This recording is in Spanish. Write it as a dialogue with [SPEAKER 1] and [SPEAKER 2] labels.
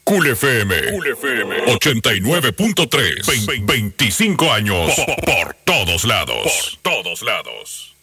[SPEAKER 1] Cool FM 89.3. 25 años por todos lados.